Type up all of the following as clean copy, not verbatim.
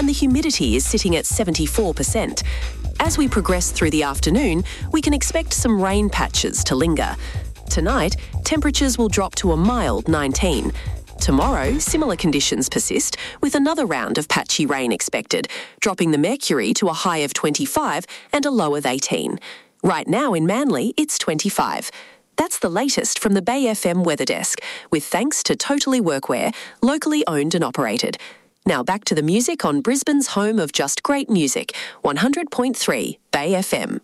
and the humidity is sitting at 74%. As we progress through the afternoon, we can expect some rain patches to linger. Tonight, temperatures will drop to a mild 19. Tomorrow, similar conditions persist, with another round of patchy rain expected, dropping the mercury to a high of 25 and a low of 18. Right now in Manly, it's 25. That's the latest from the Bay FM Weather Desk, with thanks to Totally Workwear, locally owned and operated. Now back to the music on Brisbane's home of just great music, 100.3 Bay FM.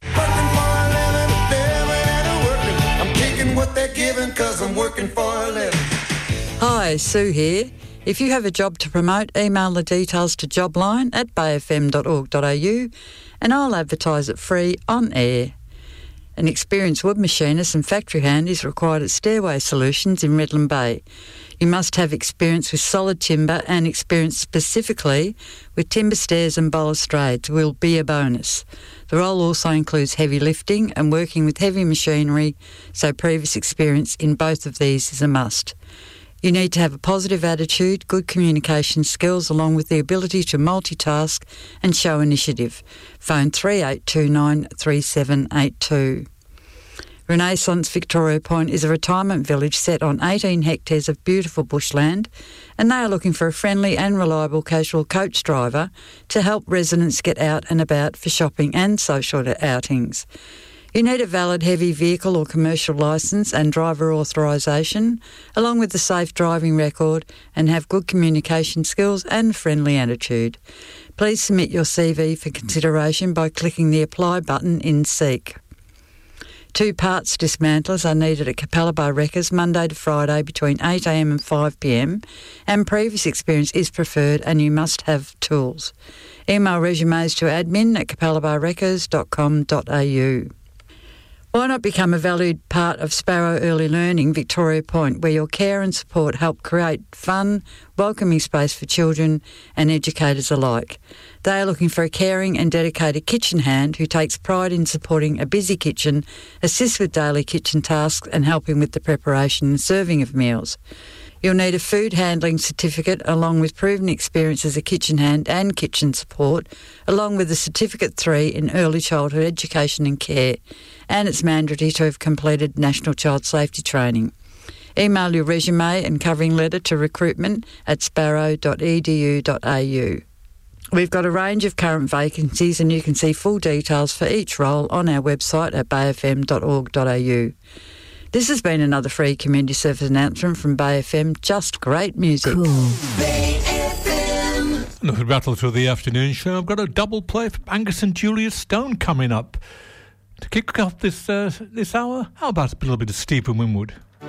I'm taking what they're giving 'cause I'm working for a living. Hi, Sue here. If you have a job to promote, email the details to jobline@bayfm.org.au and I'll advertise it free on air. An experienced wood machinist and factory hand is required at Stairway Solutions in Redland Bay. You must have experience with solid timber and experience specifically with timber stairs and balustrades will be a bonus. The role also includes heavy lifting and working with heavy machinery, so previous experience in both of these is a must. You need to have a positive attitude, good communication skills, along with the ability to multitask and show initiative. Phone 3829 3782. Renaissance Victoria Point is a retirement village set on 18 hectares of beautiful bushland, and they are looking for a friendly and reliable casual coach driver to help residents get out and about for shopping and social outings. You need a valid heavy vehicle or commercial licence and driver authorisation, along with a safe driving record, and have good communication skills and friendly attitude. Please submit your CV for consideration by clicking the Apply button in Seek. 2 parts dismantlers are needed at Capella Bar Wreckers Monday to Friday between 8am and 5pm, and previous experience is preferred and you must have tools. Email resumes to admin@capellabarwreckers.com.au. Why not become a valued part of Sparrow Early Learning Victoria Point, where your care and support help create fun, welcoming space for children and educators alike. They are looking for a caring and dedicated kitchen hand who takes pride in supporting a busy kitchen, assists with daily kitchen tasks and helping with the preparation and serving of meals. You'll need a food handling certificate along with proven experience as a kitchen hand and kitchen support, along with a Certificate 3 in Early Childhood Education and Care, and it's mandatory to have completed National Child Safety Training. Email your resume and covering letter to recruitment@sparrow.edu.au. We've got a range of current vacancies and you can see full details for each role on our website at bayfm.org.au. This has been another free community service announcement from Bay FM. Just great music. Cool. Bay FM. Look, we rattle through the afternoon show. I've got a double play from Angus and Julia Stone coming up. To kick off this hour, how about a little bit of Stephen Winwood?